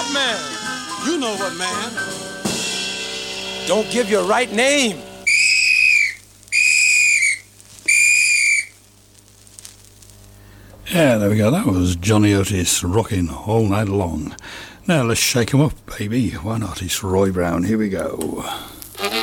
man. You know what, man. Don't give your right name. Yeah, there we go. That was Johnny Otis rocking all night long. Now let's shake 'em up, baby. Why not? It's Roy Brown. Here we go.